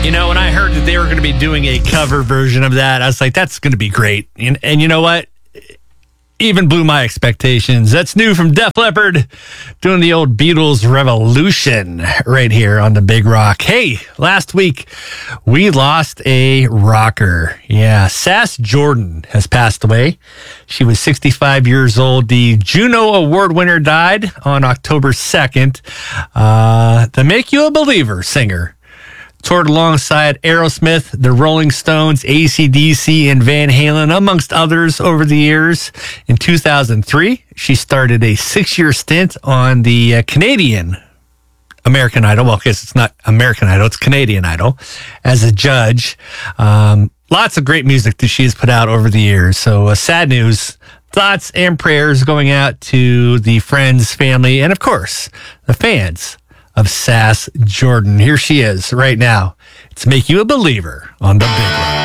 When I heard that they were going to be doing a cover version of that, I was like, that's going to be great. And you know what? Even blew my expectations. That's new from Def Leppard, doing the old Beatles Revolution right here on the Big Rock. Hey, last week we lost a rocker. Yeah, Sass Jordan has passed away. She was 65 years old. The Juno Award winner died on October 2nd. The Make You a Believer singer toured alongside Aerosmith, the Rolling Stones, AC/DC, and Van Halen, amongst others, over the years. In 2003, she started a 6-year stint on the Canadian American Idol. Well, I guess it's not American Idol, it's Canadian Idol, as a judge. Lots of great music that she has put out over the years. So sad news. Thoughts and prayers going out to the friends, family, and of course, the fans of Sass Jordan. Here she is right now. It's Make You a Believer on the Big Rock.